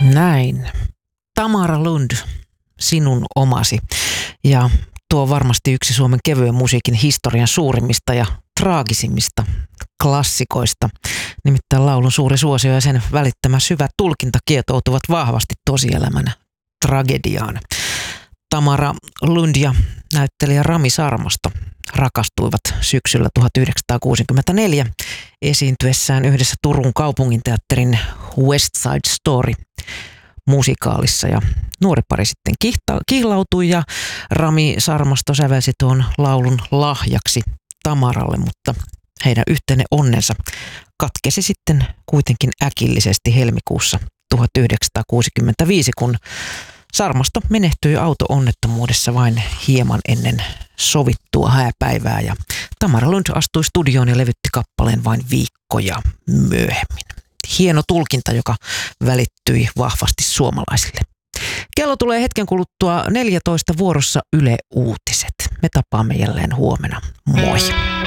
Näin. Tamara Lund, sinun omasi. Ja tuo on varmasti yksi Suomen kevyen musiikin historian suurimmista ja traagisimmista klassikoista. Nimittäin laulun suuri suosio ja sen välittämä syvä tulkinta kietoutuvat vahvasti tosielämän tragediaan. Tamara Lund ja näyttelijä Rami Sarmasto rakastuivat syksyllä 1964 esiintyessään yhdessä Turun kaupunginteatterin West Side Story musikaalissa. Ja nuori pari sitten kihlautui ja Rami Sarmasto sävelsi tuon laulun lahjaksi Tamaralle, mutta heidän yhteinen onnensa katkesi sitten kuitenkin äkillisesti helmikuussa 1965, kun Sarmasto menehtyi auto-onnettomuudessa vain hieman ennen sovittua hääpäivää ja Tamara Lund astui studioon ja levytti kappaleen vain viikkoja myöhemmin. Hieno tulkinta, joka välittyi vahvasti suomalaisille. Kello tulee hetken kuluttua 14 vuorossa Yle Uutiset. Me tapaamme jälleen huomenna. Moi!